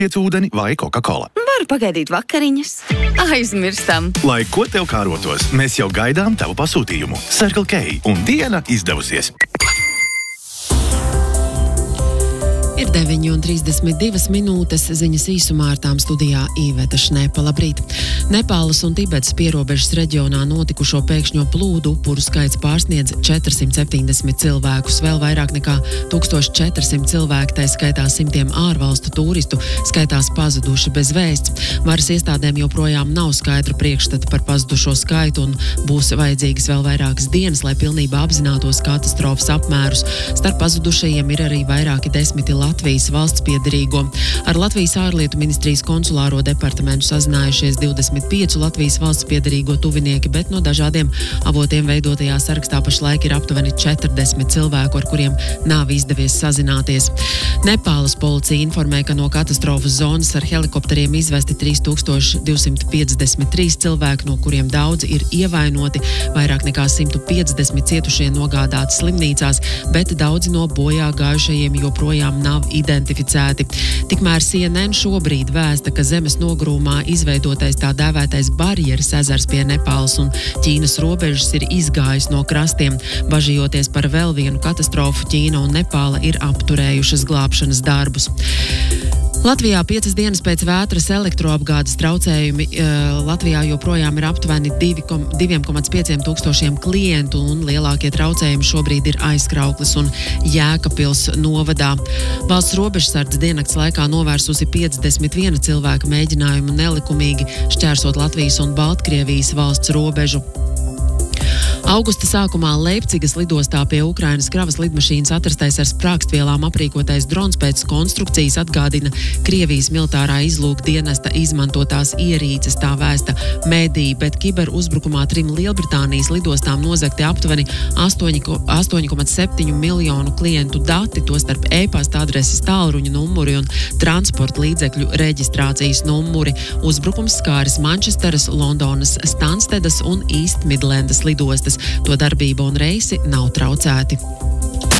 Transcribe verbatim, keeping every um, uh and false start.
iet ūdeni vai Coca-Cola. Varu pagaidīt vakariņas. Aizmirstam. Lai ko tev kārotos, mēs jau gaidām tavu pasūtījumu. Circle K un diena izdevusies. Ir deviņi un trīsdesmit divas minūtes, ziņas īsumā ar tām studijā Īveta Šnepa. Labrīt! Nepālas un Tibetas pierobežas reģionā notikušo pēkšņo plūdu upuru skaits pārsniedz četrsimt septiņdesmit cilvēkus. Vēl vairāk nekā tūkstoš četri simti cilvēki, tai skaitā simtiem ārvalstu turistu, skaitās pazuduši bez vēsts. Varas iestādēm joprojām nav skaidra priekšstata par pazudušo skaitu un būs vajadzīgas vēl vairākas dienas, lai pilnībā apzinātos katastrofas apmērus. Starp pazudušajiem ir arī vairāki desmiti Latvijas valsts piederīgo. Ar Latvijas ārlietu ministrijas konsulāro departamentu sazinājušies divdesmit pieci Latvijas valsts piederīgo tuvinieki, bet no dažādiem avotiem veidotajā sarakstā pašlaik ir aptuveni četrdesmit cilvēku, ar kuriem nav izdevies sazināties. Nepālas policija informē, ka no katastrofas zonas ar helikopteriem izvesti trīs tūkstoši divsimt piecdesmit trīs cilvēki, no kuriem daudzi ir ievainoti, vairāk nekā simt piecdesmit cietušie nogādāti slimnīcās, bet daudzi no bojā gājušajiem joprojām nav identificēti. Tikmēr C N N šobrīd vēsta, ka zemes nogrūmā izveidotais tā dēvētais barjeras ezers pie Nepālas un Ķīnas robežas ir izgājis no krastiem. Bažījoties par vēl vienu katastrofu, Ķīna un Nepāla ir apturējušas glābšanas darbus. Latvijā piecas dienas pēc vētras elektroapgādes traucējumi Latvijā joprojām ir aptuveni divi komats pieci tūkstošiem klientu un lielākie traucējumi šobrīd ir Aizkraukles un Jēkabpils novadā. Valsts robežsardze diennakts laikā novērsusi piecdesmit viena cilvēka mēģinājumu nelikumīgi šķērsot Latvijas un Baltkrievijas valsts robežu. Augusta sākumā Leipcigas lidostā pie Ukrainas kravas lidmašīnas atrastais ar sprākstvielām aprīkotais drons pēc konstrukcijas atgādina Krievijas militārā izlūka dienesta izmantotās ierīces, tā vēsta mediji, bet kiberuzbrukumā trim Lielbritānijas lidostām nozagti aptuveni astoņi komats septiņi miljonu klientu dati, tostarp e-pasta adreses, tālruņa numuri un transporta līdzekļu reģistrācijas numuri. Uzbrukums skāris Mančesteras, Londonas, Stanstedas un East Midlandas lidostas. To darbība un reisi nav traucēti.